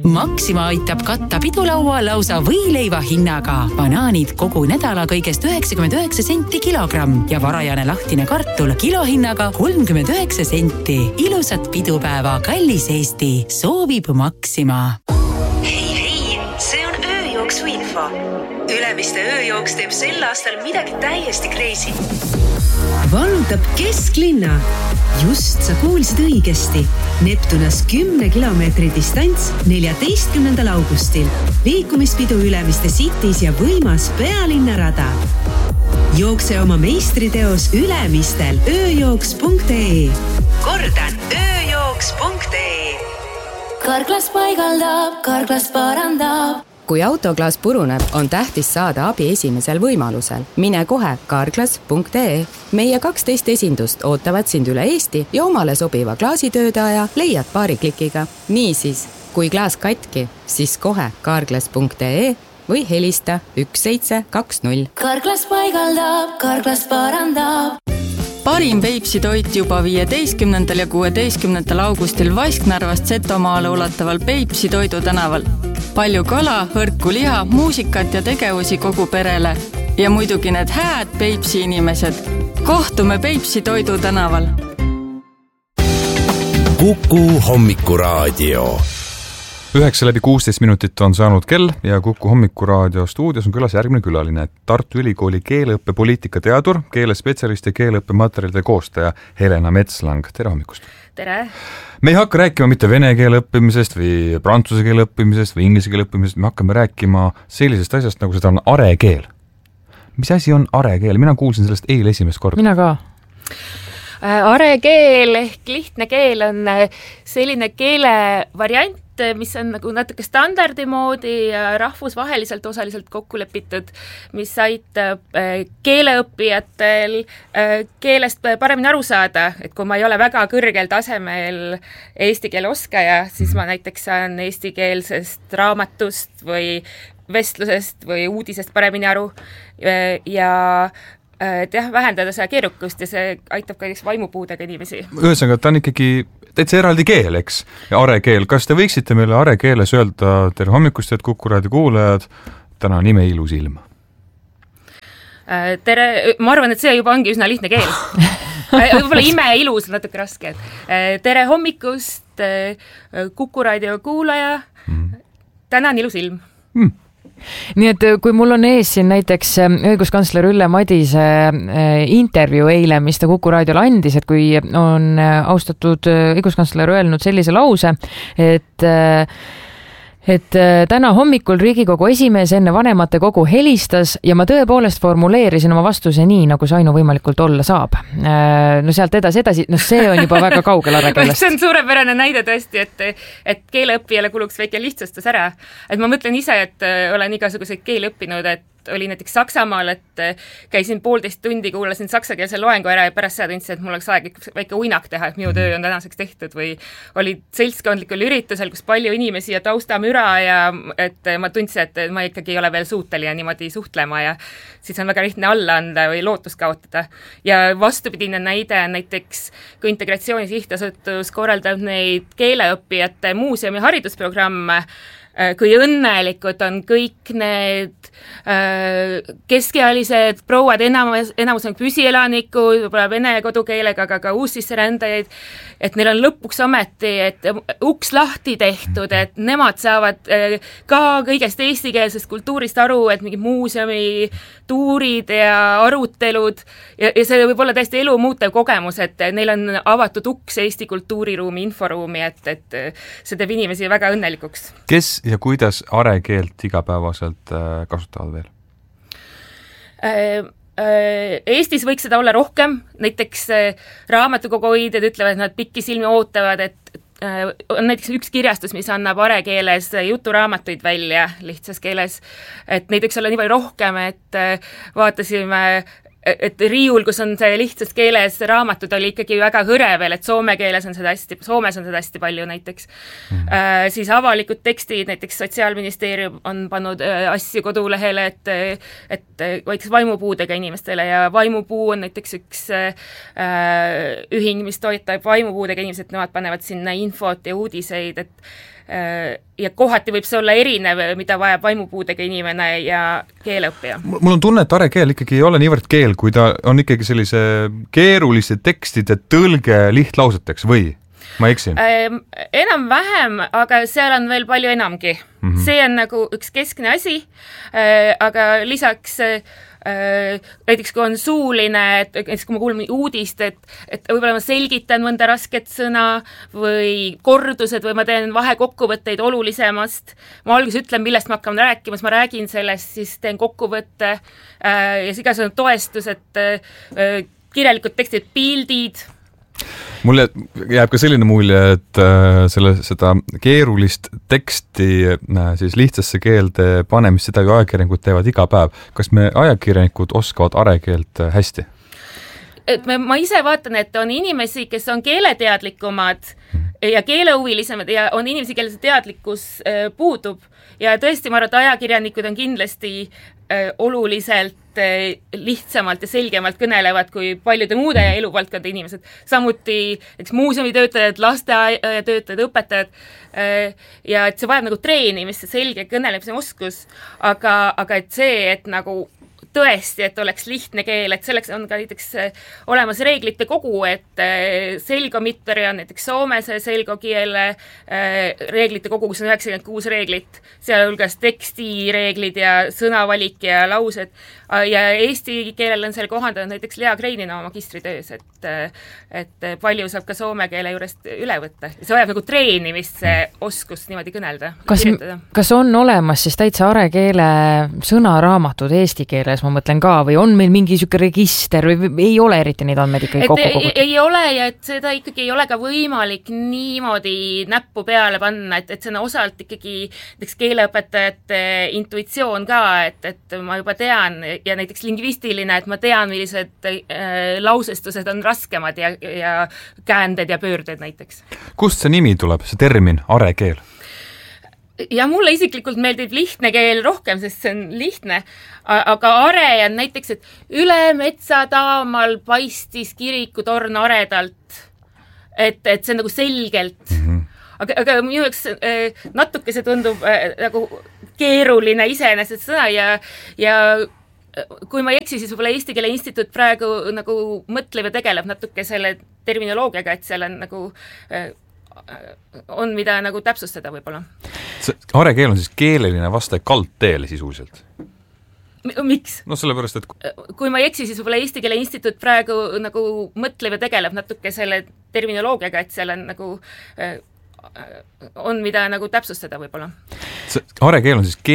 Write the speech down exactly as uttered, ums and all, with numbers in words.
Maxima aitab katta pidulaua lausa võileiva hinnaga. Banaanid kogu nädala kõigest üheksakümmend üheksa senti kilogramm ja varajane lahtine kartul kilohinnaga kolmkümmend üheksa senti. Ilusat pidupäeva, kallis Eesti, soovib Maxima. Hei, hei, see on ööjooksu info. Ülemiste ööjooks teeb sel aastal midagi täiesti crazy. Valutab kesklinna. Just sa kuulsid õigesti. Neptunas kümne kilomeetri distants neljateistkümnendal augustil. Liikumispidu Ülemiste Cities ja võimas pealinnarada. Jookse oma meistriteos Ülemistel ööjooks punkt ee. Kordan, ööjooks punkt ee. Karklas paigaldab, Karklas parandab. Kui autoklaas puruneb, on tähtis saada abi esimesel võimalusel. Mine kohe karklas punkt ee. Meie kaksteist esindust ootavad sind üle Eesti ja omale sobiva klaasitöödaja leiad paari klikiga. Niisiis, kui klaas katki, siis kohe karklas punkt ee või helista üks seitse kaks null. Karklas paigaldab, Karklas parandab. Parim Peipsi toit juba viieteistkümnendal ja kuueteistkümnendal augustil Vasknarvast Setomaale ulataval Peipsi toidu tänaval. Palju kala, hõrku liha, muusikat ja tegevusi kogu perele. Ja muidugi need hääd Peipsi inimesed. Kohtume Peipsi toidu tänaval. Kuku hommikuraadio. Üheksa läbi kuusteist minutit on saanud kell ja Kuku hommikuraadio stuudios on külas järgmine külaline. Tartu Ülikooli keeleõppe poliitika teadur, keelespetsialist ja keeleõppe materjalide koostaja Helena Metslang. Tere hommikust! Tere! Me ei hakka rääkima mitte vene keele õppimisest või prantsuse keele õppimisest või inglise keele õppimisest, me hakkame rääkima sellisest asjast, nagu seda on arekeel. Mis asi on arekeel? Mina kuulsin sellest eile esimest korda. Mina ka. Arekeel ehk lihtne keel on selline keele variant, mis on nagu natuke standardi moodi ja rahvusvaheliselt osaliselt kokku lepitud, mis aitab keeleõppijatel keelest paremini aru saada, et kui ma ei ole väga kõrgel tasemel eesti keele oskaja, siis ma näiteks saan eestikeelsest raamatust või vestlusest või uudisest paremini aru ja et jah, vähendada seda keerukust ja see aitab ka vaimupuudega inimesi. Ühesõnaga, ta on ikkagi täitsa eraldi keel, eks? Ja arekeel. Kas te võiksite meile arekeeles öelda tere hommikust, et Kuku raadio kuulajad, täna on ime ilus ilm? Tere, ma arvan, et see juba ongi üsna lihtne keel. Võib-olla ime ilus on natuke raske. Tere hommikust, Kuku raadio kuulaja, täna on ilus ilm. Mm. Nii et kui mul on ees siin näiteks õiguskantsler Ülle Madise intervjuu eile, mis ta Kuku raadiole andis, et kui on austatud õiguskantsler öelnud sellise lause, et et täna hommikul Riigikogu esimees enne vanemate kogu helistas ja ma tõepoolest formuleerisin oma vastuse nii, nagu see ainuvõimalikult olla saab. No sealt edasi edasi, no see on juba väga kaugel arekeelest. See on suurepärane näide tõesti, et, et keeleõppijale kuluks väike lihtsustus ära. Et ma mõtlen ise, et olen igasuguseid keele õppinud, et oli näiteks Saksamaal, et käisin poolteist tundi, kuulasin saksakeelse loengu ära ja pärast seda tundsin, et mul oleks aeg väike uinak teha, et minu töö on tänaseks tehtud või oli seltskondlikul üritusel, kus palju inimesi ja taustamüra ja et ma tundsin, et ma ikkagi ei ole veel suuteline niimoodi suhtlema ja siis on väga lihtne alla anda või lootust kaotada. Ja vastupidine näide on näiteks, kui Integratsiooni Sihtasutus korraldab neid keeleõppijate muuseumi haridusprogramme, kui õnnelikud on kõik need äh, keskealised prouad, enamus, enamus on püsielanikud, võib-olla vene kodukeelega, aga ka uussisserändajaid, et neil on lõpuks ometi, et uks lahti tehtud, et nemad saavad äh, ka kõigest eestikeelsest kultuurist aru, et mingi muuseumi tuurid ja arutelud ja, ja see võib olla täiesti elu muutev kogemus, et neil on avatud uks Eesti kultuuriruumi, inforuumi, et, et see teeb inimesi väga õnnelikuks. Kes ja kuidas arekeelt igapäevaselt kasutavad veel? Eestis võiks seda olla rohkem, näiteks raamatukogu hoidjad ütlevad, et nad pikki silmi ootavad, et on näiteks üks kirjastus, mis annab arekeeles juturaamatuid välja lihtsas keeles, et neid võiks olla nii palju rohkem, et vaatasime et riiul, kus on see lihtsas keeles raamatud, oli ikkagi väga hõre veel, et soome keeles on seda hästi, Soomes on seda hästi palju näiteks mm. -hmm. Äh, siis avalikud tekstid, näiteks Sotsiaalministeerium on pannud äh, asju kodulehele, et et vaiks vaimupuudega inimestele ja vaimupuu on näiteks üks äh, ühing, mis toetab vaimupuudega inimesed, nemad panevad sinna infot ja uudiseid, et ja kohati võib see olla erinev, mida vajab vaimupuudega inimene ja keeleõppija. Mul on tunne, et arekeel ikkagi ei ole niivõrd keel, kui ta on ikkagi sellise keeruliste tekstide tõlge lihtlauseteks või? Ma eksin? Enam-vähem, aga seal on veel palju enamgi. Mm-hmm. See on nagu üks keskne asi, aga lisaks näiteks kui on suuline, et näiteks kui ma kuulen uudist, et, et võib-olla ma selgitan mõnda rasket sõna või kordused või ma teen vahekokkuvõtteid olulisemast. Ma alguses ütlen, millest ma hakkan rääkima, siis ma räägin sellest, siis teen kokkuvõtte ja siis igasugune toestus, et kirjalikud tekstid, pildid. Mulle jääb ka selline mulje, et selle, seda keerulist teksti siis lihtsasse keelde panemist, seda ju ajakirjanikud teevad iga päev. Kas me ajakirjanikud oskavad arekeelt hästi? Et me, ma ise vaatan, et on inimesi, kes on keeleteadlikumad ja keelehuvilised ja on inimesi, kelle see teadlikkus puudub. Ja tõesti, ma arvan, et ajakirjanikud on kindlasti oluliselt lihtsamalt ja selgemalt kõnelevad kui paljude muude eluvaldkondade inimesed. Samuti eks muuseumitöötajad, lasteaiatöötajad, õpetajad ja et see vajab nagu treenimist, selge kõnelemise oskus, aga, aga et see, et nagu tõesti, et oleks lihtne keel, et selleks on ka näiteks olemas reeglite kogu, et selgomitteri on näiteks Soomes selgokiele reeglite kogu, kus on üheksakümmend kuus reeglit, sealhulgas tekstireeglid ja sõnavalik ja laused, ja eesti keelel on seal kohandanud näiteks Lea Kreinina oma magistritöös, et, et palju saab ka soome keele juurest üle võtta. See vajab nagu treenimist, see oskus niimoodi kõnelda. Kas, kas on olemas siis täitsa arekeele sõnaraamatud eesti keeles, ma mõtlen ka, või on meil mingi siuke register või ei ole eriti neid andmeid ikkagi kokku kogutud? Ei, ei ole ja et seda ikkagi ei ole ka võimalik niimoodi näppu peale panna, et, et see on osalt ikkagi näiteks keeleõpetajate intuitsioon ka, et, et ma juba tean ja näiteks lingvistiline, et ma tean, millised äh, lausestused on raskemad ja, ja käänded ja pöörded näiteks. Kust see nimi tuleb, see termin arekeel? Ja mulle isiklikult meeldib lihtne keel rohkem, sest see on lihtne, aga are on näiteks, et üle metsa taamal paistis kirikutorn aredalt, et, et see on nagu selgelt. Mm-hmm. Aga, aga minu jaoks äh, natuke see tundub äh, nagu keeruline iseenesest sõna ja, ja kui ma ei eksi, siis võib-olla Eesti Keele Instituut praegu nagu mõtleb ja tegeleb natuke selle terminoloogiaga, et seal on nagu äh, on mida nagu täpsustada võib-olla. Arekeel on siis keeleline vaste kaldteele sisuliselt? Miks? No sellepärast, et kui ma ei eksi, siis võib-olla Eesti Keele Instituut praegu nagu mõtleb ja tegeleb natuke selle terminoloogiaga, et seal on nagu on mida nagu täpsustada võib-olla. Arekeel on siis